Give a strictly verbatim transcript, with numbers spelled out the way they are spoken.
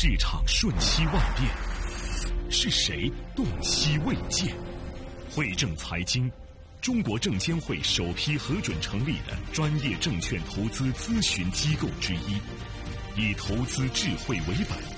市场瞬息万变，是谁洞悉未见？汇正财经，中国证监会首批核准成立的专业证券投资咨询机构之一，以投资智慧为本，